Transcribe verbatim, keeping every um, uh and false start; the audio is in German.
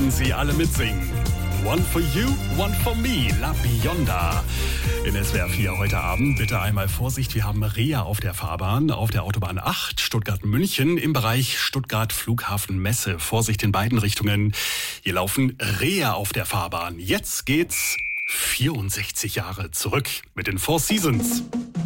können Sie alle mitsingen. One for you, one for me, La Bionda. In S W R vier heute Abend bitte einmal Vorsicht, wir haben Reha auf der Fahrbahn, auf der Autobahn acht, Stuttgart-München, im Bereich Stuttgart-Flughafen-Messe. Vorsicht in beiden Richtungen. Hier laufen Reha auf der Fahrbahn. Jetzt geht's vierundsechzig Jahre zurück mit den Four Seasons.